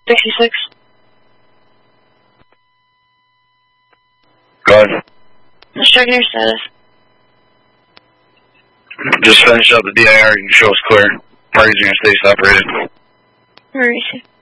66. Go ahead. Let's check your status. Just finish up the DIR. You can show us clear. Parties are going to stay separated. Where is he?